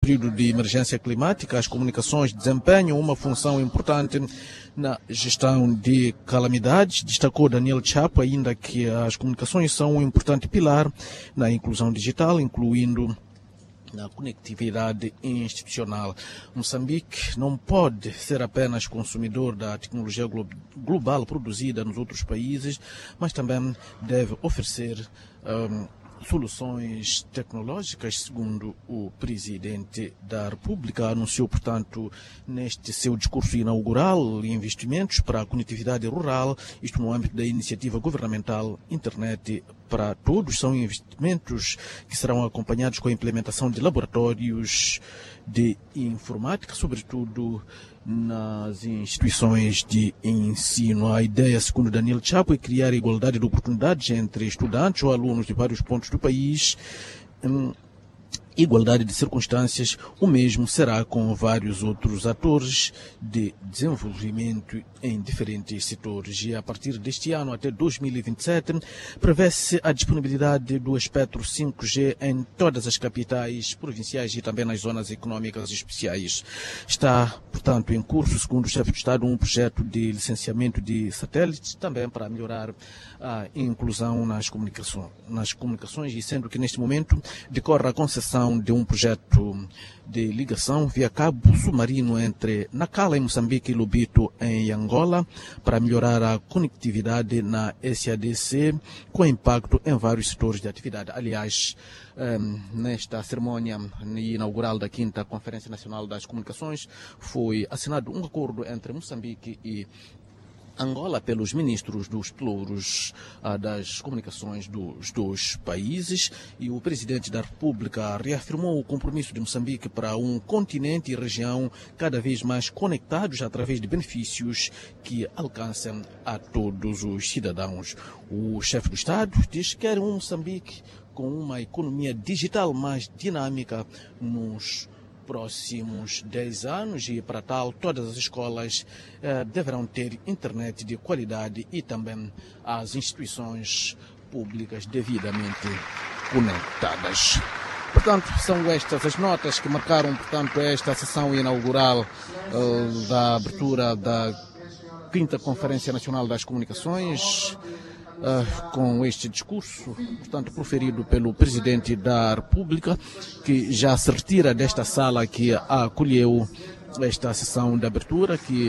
período de emergência climática, as comunicações desempenham uma função importante na gestão de calamidades. Destacou Daniel Chapo ainda que as comunicações são um importante pilar na inclusão digital, incluindo na conectividade institucional. Moçambique não pode ser apenas consumidor da tecnologia global produzida nos outros países, mas também deve oferecer soluções tecnológicas, segundo o Presidente da República. Anunciou, portanto, neste seu discurso inaugural, investimentos para a conectividade rural, isto no âmbito da iniciativa governamental Internet para Todos. São investimentos que serão acompanhados com a implementação de laboratórios de informática, sobretudo nas instituições de ensino. A ideia, segundo Daniel Chapo, é criar igualdade de oportunidades entre estudantes ou alunos de vários pontos do país. Igualdade de circunstâncias, o mesmo será com vários outros atores de desenvolvimento em diferentes setores. E a partir deste ano até 2027, prevê-se a disponibilidade do espectro 5G em todas as capitais provinciais e também nas zonas econômicas especiais. Está, portanto, em curso, segundo o chefe de Estado, um projeto de licenciamento de satélites, também para melhorar a inclusão nas comunicações, e sendo que neste momento decorre a concessão de um projeto de ligação via cabo submarino entre Nacala, em Moçambique, e Lobito, em Angola, para melhorar a conectividade na SADC, com impacto em vários setores de atividade. Aliás, nesta cerimônia inaugural da 5ª Conferência Nacional das Comunicações, foi assinado um acordo entre Moçambique e Angola pelos ministros dos pelouros das comunicações dos dois países, e o Presidente da República reafirmou o compromisso de Moçambique para um continente e região cada vez mais conectados através de benefícios que alcancem a todos os cidadãos. O chefe do Estado diz que quer um Moçambique com uma economia digital mais dinâmica nos próximos 10 anos, e para tal todas as escolas deverão ter internet de qualidade e também as instituições públicas devidamente conectadas. Portanto, são estas as notas que marcaram, portanto, esta sessão inaugural da abertura da 5ª Conferência Nacional das Comunicações, com este discurso, portanto, proferido pelo Presidente da República, que já se retira desta sala que acolheu esta sessão de abertura, que,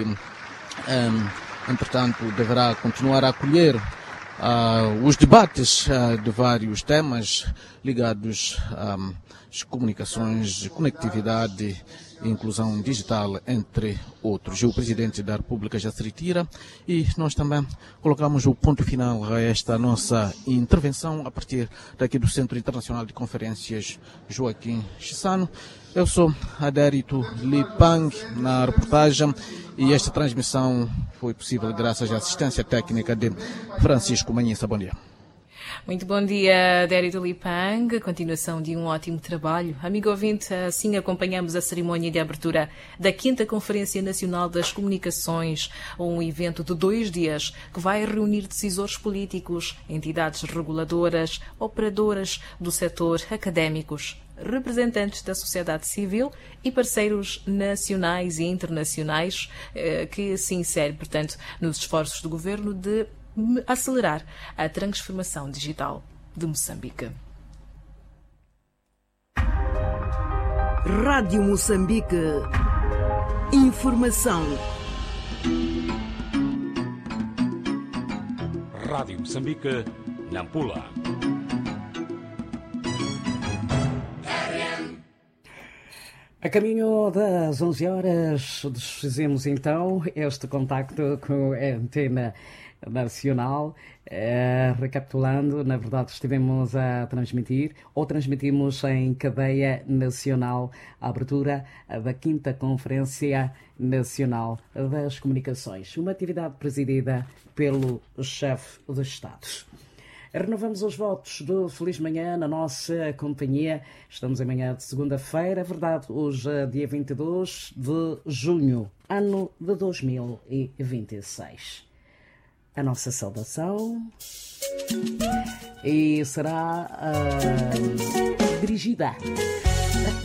entretanto, deverá continuar a acolher os debates de vários temas ligados às comunicações, conectividade e inclusão digital, entre outros. O Presidente da República já se retira e nós também colocamos o ponto final a esta nossa intervenção a partir daqui do Centro Internacional de Conferências Joaquim Chissano. Eu sou Adérito Lipang na reportagem, e esta transmissão foi possível graças à assistência técnica de Francisco Manhissa. Bom dia. Muito bom dia, Adérito Lipang. Continuação de um ótimo trabalho. Amigo ouvinte, assim acompanhamos a cerimónia de abertura da 5ª Conferência Nacional das Comunicações, um evento de 2 dias que vai reunir decisores políticos, entidades reguladoras, operadoras do setor, académicos, representantes da sociedade civil e parceiros nacionais e internacionais que se inserem, portanto, nos esforços do governo de acelerar a transformação digital de Moçambique. Rádio Moçambique. Informação. Rádio Moçambique, Nampula. A caminho das 11 horas, desfizemos então este contacto com a Antena Nacional. Recapitulando, na verdade estivemos a transmitir, ou transmitimos em cadeia nacional, a abertura da 5ª Conferência Nacional das Comunicações, uma atividade presidida pelo chefe de Estado. Renovamos os votos do Feliz Manhã na nossa companhia. Estamos em manhã de segunda-feira, é verdade, hoje é dia 22 de junho, ano de 2026. A nossa saudação e será dirigida